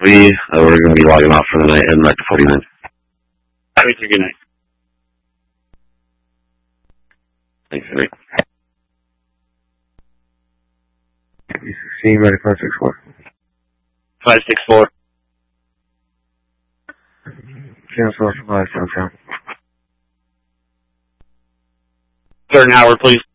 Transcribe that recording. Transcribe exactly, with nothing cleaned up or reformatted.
We, uh, we're going to be logging off for the night, heading back to forty-nine. Have a good night. Thanks, Henry. sixteen, ready five six four. five six four. Cancel supplies downtown. Third and Howard, please.